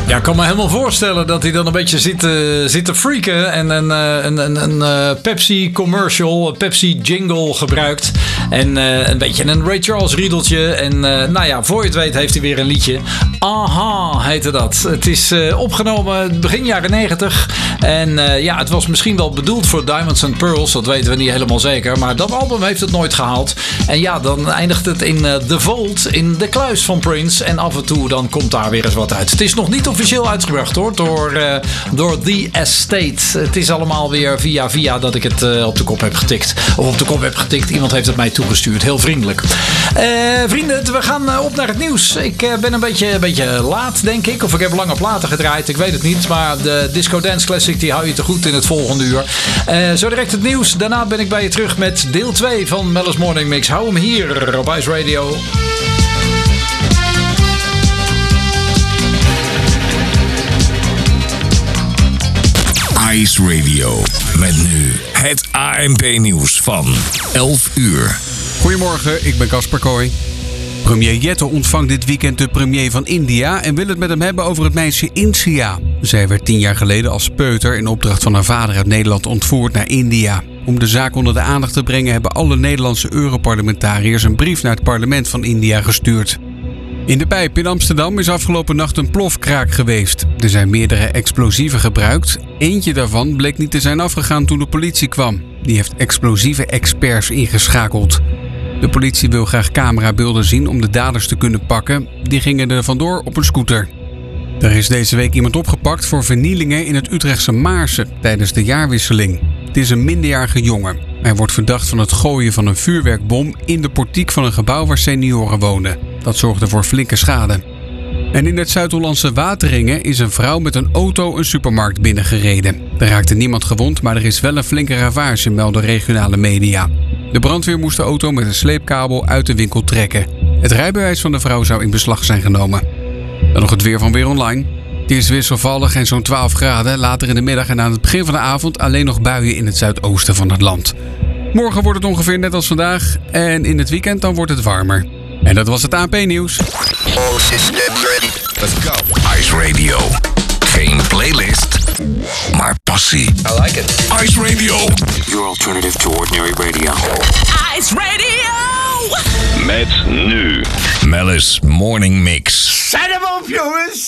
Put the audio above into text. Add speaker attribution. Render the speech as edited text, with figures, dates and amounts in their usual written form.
Speaker 1: Ja, ik kan me helemaal voorstellen dat hij dan een beetje zit te freaken en een Pepsi commercial, Pepsi jingle gebruikt. En een beetje een Ray Charles riedeltje. En nou ja, voor je het weet heeft hij weer een liedje. Aha heette dat. Het is opgenomen begin jaren 90. En ja, het was misschien wel bedoeld voor Diamonds and Pearls. Dat weten we niet helemaal zeker. Maar dat album heeft het nooit gehaald. En ja, dan eindigt het in The Vault, in de kluis van Prince. En af en toe dan komt daar weer eens wat uit. Het is nog niet officieel uitgebracht hoor, door The Estate. Het is allemaal weer via dat ik het op de kop heb getikt. Of op de kop heb getikt. Iemand heeft het mij toegestuurd. Heel vriendelijk. Vrienden, we gaan op naar het nieuws. Ik ben een beetje laat, denk ik. Of ik heb lange platen gedraaid. Ik weet het niet. Maar de Disco Dance Classic die hou je te goed in het volgende uur. Zo direct het nieuws. Daarna ben ik bij je terug met deel 2 van Mel's Morning Mix. Hou hem hier op Ice Radio.
Speaker 2: Ice Radio. Met nu het ANP-nieuws van 11 uur.
Speaker 3: Goedemorgen, ik ben Casper Kooi. Premier Jette ontvangt dit weekend de premier van India en wil het met hem hebben over het meisje Insia. Zij werd 10 jaar geleden als peuter in opdracht van haar vader uit Nederland ontvoerd naar India. Om de zaak onder de aandacht te brengen hebben alle Nederlandse Europarlementariërs een brief naar het parlement van India gestuurd. In de Pijp in Amsterdam is afgelopen nacht een plofkraak geweest. Er zijn meerdere explosieven gebruikt. Eentje daarvan bleek niet te zijn afgegaan toen de politie kwam. Die heeft explosieve experts ingeschakeld. De politie wil graag camerabeelden zien om de daders te kunnen pakken. Die gingen er vandoor op een scooter. Er is deze week iemand opgepakt voor vernielingen in het Utrechtse Maarsen tijdens de jaarwisseling. Het is een minderjarige jongen. Hij wordt verdacht van het gooien van een vuurwerkbom in de portiek van een gebouw waar senioren wonen. Dat zorgde voor flinke schade. En in het Zuid-Hollandse Wateringen is een vrouw met een auto een supermarkt binnengereden. Er raakte niemand gewond, maar er is wel een flinke ravage, melden regionale media. De brandweer moest de auto met een sleepkabel uit de winkel trekken. Het rijbewijs van de vrouw zou in beslag zijn genomen. Dan nog het weer van Weer Online. Het is wisselvallig en zo'n 12 graden. Later in de middag en aan het begin van de avond alleen nog buien in het zuidoosten van het land. Morgen wordt het ongeveer net als vandaag. En in het weekend dan wordt het warmer. En dat was het ANP-nieuws.
Speaker 2: Let's go. Ice Radio. Geen playlist, maar passie.
Speaker 4: I like it.
Speaker 2: Ice Radio.
Speaker 5: Your alternative to ordinary radio.
Speaker 6: Ice Radio!
Speaker 2: Met nu Mel's Morning Mix.
Speaker 4: Set hem op, jongens!